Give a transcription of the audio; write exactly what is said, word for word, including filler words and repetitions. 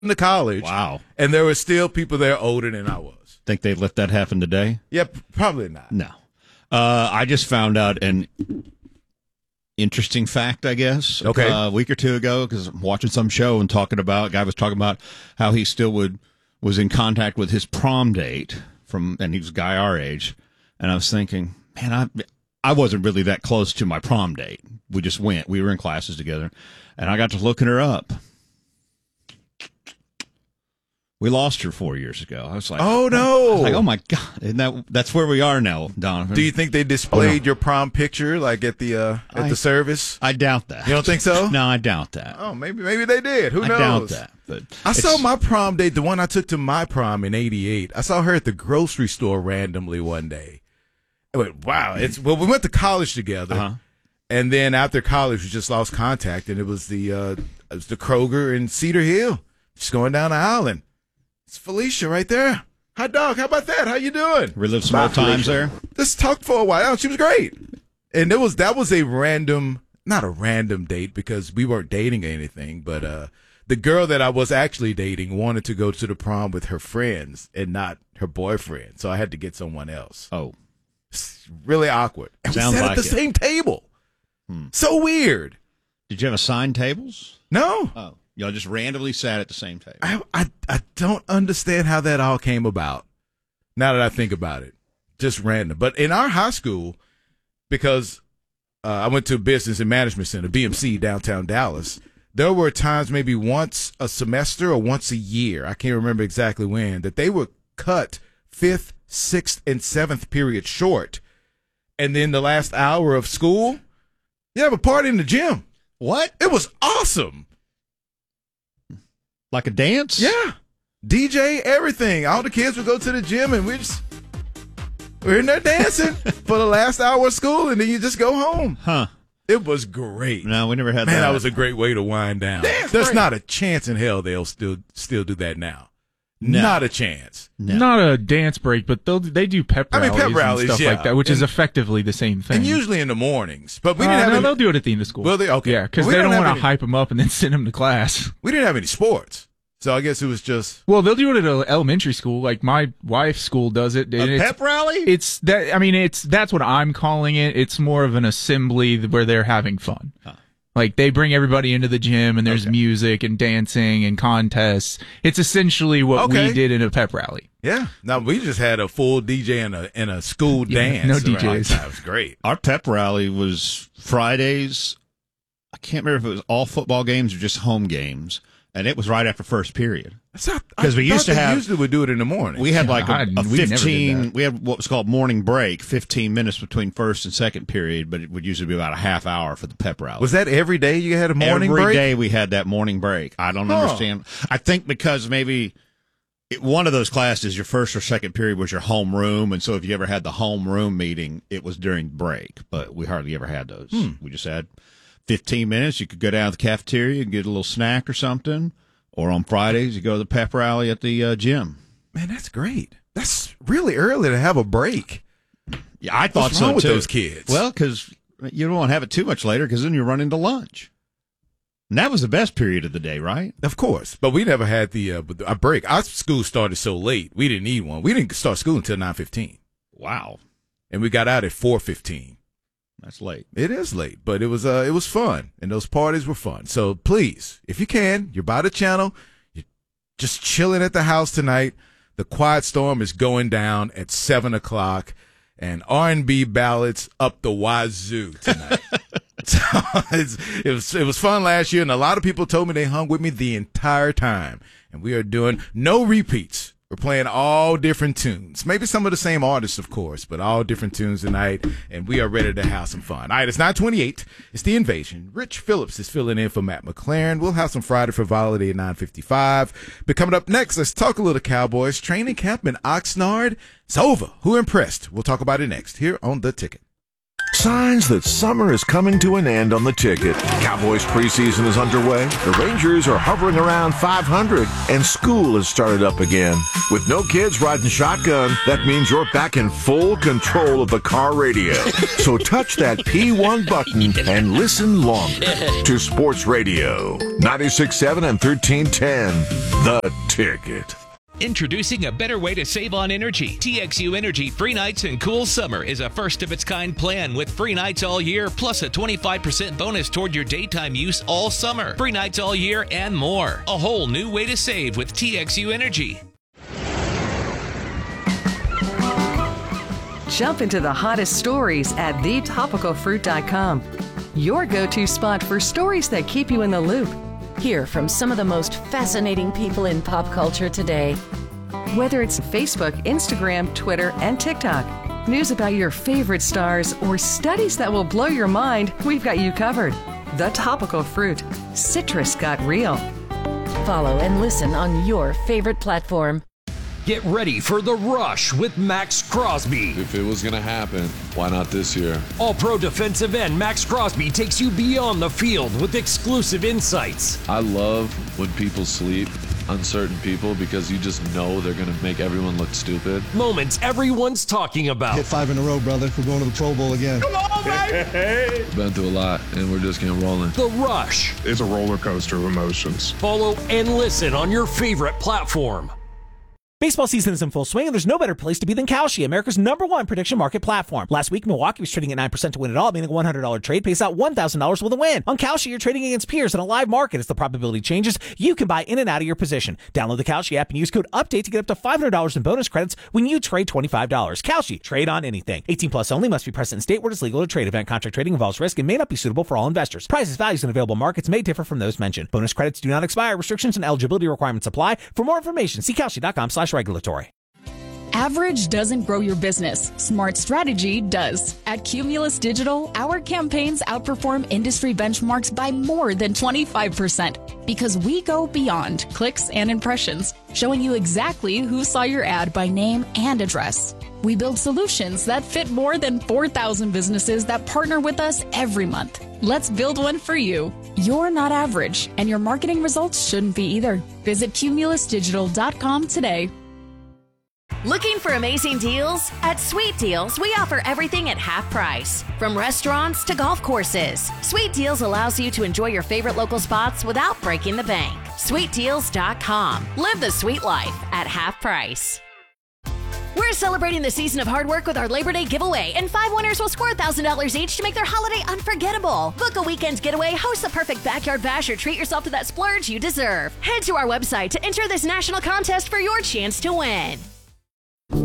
to college. Wow. And there were still people there older than I was. Think they'd let that happen today? Yep, probably not. No. Uh, I just found out an interesting fact, I guess, Okay. uh, a week or two ago, because I'm watching some show and talking about, a guy was talking about how he still would was in contact with his prom date from, and he was a guy our age, and I was thinking, man, I I wasn't really that close to my prom date. We just went. We were in classes together, and I got to looking her up. We lost her four years ago. I was like, oh, no. I was like, oh, my God. Isn't that, that's where we are now, Donovan. Do you think they displayed oh, no. your prom picture like at the uh, at I, the service? I doubt that. You don't think so? No, I doubt that. Oh, maybe maybe they did. Who I knows? doubt that. But I saw my prom date, the one I took to my prom in eighty-eight. I saw her at the grocery store randomly one day. I went, wow. It's well, we went to college together. Uh-huh. And then after college, we just lost contact, and it was the uh, it was the Kroger in Cedar Hill, just going down the island. It's Felicia right there. Hi, dog. How about that? How you doing? Relive some old times there. Just talked for a while. She was great, and it was that was a random, not a random date because we weren't dating or anything, but uh, the girl that I was actually dating wanted to go to the prom with her friends and not her boyfriend, so I had to get someone else. Oh, it's really awkward. And Sounds we sat like at the it. same table. Hmm. So weird. Did you have assigned tables? No. Oh, y'all just randomly sat at the same table. I, I I don't understand how that all came about. Now that I think about it, just random. But in our high school, because uh, I went to a business and management center, B M C, downtown Dallas, there were times maybe once a semester or once a year, I can't remember exactly when, that they would cut fifth, sixth, and seventh period short. And then the last hour of school, you have a party in the gym. What? It was awesome. Like a dance? Yeah. D J, everything. All the kids would go to the gym and we just, we're in there dancing for the last hour of school and then you just go home. Huh. It was great. No, we never had Man, that. that was a great way to wind down. Dance There's break. not a chance in hell they'll still still do that now. No. Not a chance. No. Not a dance break, but they'll they do pep I mean, rallies, pep rallies, and stuff yeah. like that, which is And- effectively the same thing. And usually in the mornings. But we Uh, didn't have no, any, they'll do it at the end of school. Will they? Okay. Yeah, because Well, we they don't don't have want to any- hype them up and then send them to class. we didn't have any sports. So I guess it was just Well, they'll do it at a elementary school. Like my wife's school does it. and A it's, pep rally? It's that. I mean, it's that's what I'm calling it. It's more of an assembly where they're having fun. Huh. Like they bring everybody into the gym and there's Okay. music and dancing and contests. It's essentially what Okay. we did in a pep rally. yeah. No, we just had a full D J and a and a school Yeah, dance. no around D Js. that time. It was great. Our pep rally was Fridays. I can't remember if it was all football games or just home games. And it was right after first period. That's not- 'Cause I we used thought to they have- usually would do it in the morning. We had Yeah, like a, I- a we never did fifteen, that. we had what was called morning break, fifteen minutes between first and second period, but it would usually be about a half hour for the pep rally. Was that every day you had a morning Every break? day we had that morning break. I don't Huh. understand. I think because maybe it, one of those classes, your first or second period was your home room, and so if you ever had the home room meeting, it was during break. But we hardly ever had those. Hmm. We just had fifteen minutes. You could go down to the cafeteria and get a little snack or something, or on Fridays you go to the pep rally at the uh, gym. Man, that's great. That's really early to have a break. Yeah, I thought What's so wrong with too. those kids? Well, because you don't want to have it too much later, because then you run into lunch. And that was the best period of the day, right? Of course, but we never had the uh, a break. Our school started so late, we didn't need one. We didn't start school until nine fifteen, Wow, and we got out at four fifteen. that's late. It is late, but it was uh, it was fun, and those parties were fun. So please, if you can, you're by the channel, you're just chilling at the house tonight. The Quiet Storm is going down at seven o'clock, and R and B ballads up the wazoo tonight. So it's, it was it was fun last year, and a lot of people told me they hung with me the entire time. And we are doing no repeats. We're playing all different tunes. Maybe some of the same artists, of course, but all different tunes tonight. And we are ready to have some fun. All right, it's nine twenty-eight. It's The Invasion. Rich Phillips is filling in for Matt McLaren. We'll have some Friday Frivolity at nine fifty-five. But coming up next, let's talk a little Cowboys. Training camp in Oxnard. It's over. Who impressed? We'll talk about it next here on The Ticket. Signs that summer is coming to an end on the ticket. Cowboys preseason is underway. The Rangers are hovering around five hundred, and school has started up again. With no kids riding shotgun, that means you're back in full control of the car radio. So touch that P one button and listen longer to Sports Radio. ninety-six point seven and thirteen ten. The Ticket. Introducing a better way to save on energy. T X U Energy Free Nights and Cool Summer is a first-of-its-kind plan with free nights all year, plus a twenty-five percent bonus toward your daytime use all summer. Free nights all year and more. A whole new way to save with T X U Energy. Jump into the hottest stories at the topical fruit dot com. Your go-to spot for stories that keep you in the loop. Hear from some of the most fascinating people in pop culture today. Whether it's Facebook, Instagram, Twitter, and TikTok, news about your favorite stars, or studies that will blow your mind, we've got you covered. The Topical Fruit. Citrus got real. Follow and listen on your favorite platform. Get ready for The Rush with Max Crosby. If it was going to happen, why not this year? All-pro defensive end Max Crosby takes you beyond the field with exclusive insights. I love when people sleep on certain people because you just know they're going to make everyone look stupid. Moments everyone's talking about. Hit five in a row, brother. We're going to the Pro Bowl again. Come on, baby! Been through a lot, and we're just getting rolling. The Rush. It's a roller coaster of emotions. Follow and listen on your favorite platform. Baseball season is in full swing, and there's no better place to be than Kalshi, America's number one prediction market platform. Last week, Milwaukee was trading at nine percent to win it all, meaning a one hundred dollars trade pays out one thousand dollars with a win. On Kalshi, you're trading against peers in a live market. As the probability changes, you can buy in and out of your position. Download the Kalshi app and use code UPDATE to get up to five hundred dollars in bonus credits when you trade twenty-five dollars. Kalshi, trade on anything. eighteen plus only, must be present in state where it's legal to trade. Event contract trading involves risk and may not be suitable for all investors. Prices, values, and available markets may differ from those mentioned. Bonus credits do not expire. Restrictions and eligibility requirements apply. For more information, see Kalshi.com slash regulatory. Average doesn't grow your business. Smart strategy does. At Cumulus Digital, our campaigns outperform industry benchmarks by more than twenty-five percent because we go beyond clicks and impressions, showing you exactly who saw your ad by name and address. We build solutions that fit more than four thousand businesses that partner with us every month. Let's build one for you. You're not average, and your marketing results shouldn't be either. Visit cumulus digital dot com today. Looking for amazing deals? At Sweet Deals, we offer everything at half price. From restaurants to golf courses, Sweet Deals allows you to enjoy your favorite local spots without breaking the bank. sweet deals dot com. Live the sweet life at half price. We're celebrating the season of hard work with our Labor Day giveaway, and five winners will score one thousand dollars each to make their holiday unforgettable. Book a weekend getaway, host the perfect backyard bash, or treat yourself to that splurge you deserve. Head to our website to enter this national contest for your chance to win.